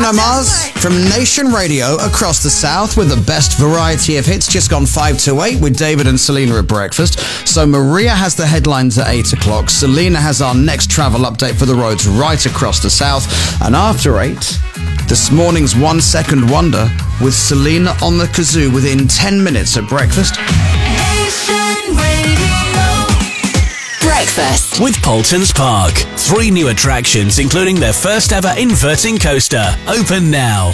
Bruno Mars from Nation Radio across the South with the best variety of hits. Just gone 5 to 8 with David and Selena at breakfast. So Maria has the headlines at 8 o'clock. Selena has our next travel update for the roads right across the South. And after 8, this morning's 1 Second Wonder with Selena on the kazoo within 10 minutes at breakfast. Nation Radio. Breakfast with Paultons Park. 3 new attractions, including their first ever inverting coaster. Open now.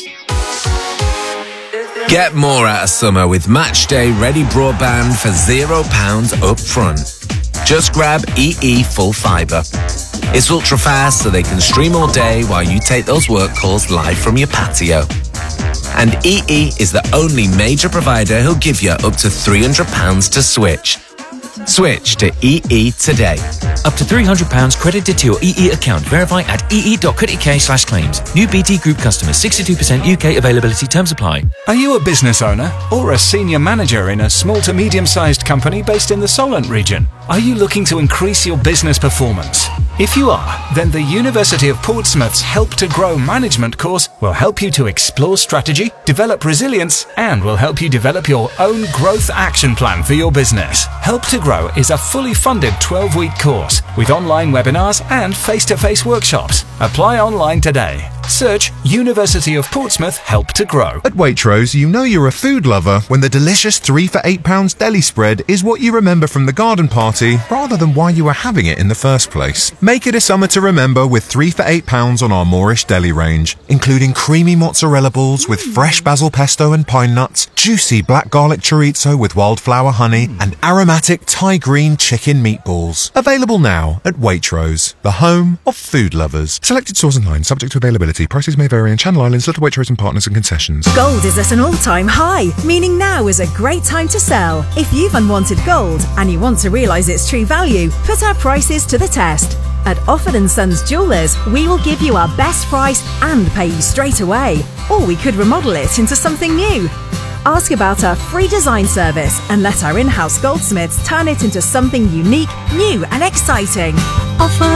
Get more out of summer with Matchday Ready Broadband for £0 up front. Just grab EE Full Fibre. It's ultra fast so they can stream all day while you take those work calls live from your patio. And EE is the only major provider who'll give you up to £300 to switch. Switch to EE today. Up to £300 credited to your EE account. Verify at ee.co.uk/claims. New BT Group customers. 62% UK availability. Terms apply. Are you a business owner or a senior manager in a small to medium-sized company based in the Solent region? Are you looking to increase your business performance? If you are, then the University of Portsmouth's Help to Grow management course will help you to explore strategy, develop resilience, and will help you develop your own growth action plan for your business. Help to Grow is a fully funded 12-week course with online webinars and face-to-face workshops. Apply online today. Search University of Portsmouth Help to Grow. At Waitrose, you know you're a food lover when the delicious 3 for £8 deli spread is what you remember from the garden party rather than why you were having it in the first place. Make it a summer to remember with 3 for £8 on our Moorish deli range, including creamy mozzarella balls with fresh basil pesto and pine nuts, juicy black garlic chorizo with wildflower honey, and aromatic Thai green chicken meatballs. Available now at Waitrose, the home of food lovers. Selected stores and lines subject to availability. Prices may vary in Channel Islands, Little Waitrose and Partners and concessions. Gold is at an all-time high, meaning now is a great time to sell. If you've unwanted gold and you want to realise its true value, put our prices to the test. At Offord & Sons Jewellers, we will give you our best price and pay you straight away. Or we could remodel it into something new. Ask about our free design service and let our in-house goldsmiths turn it into something unique, new and exciting. Offord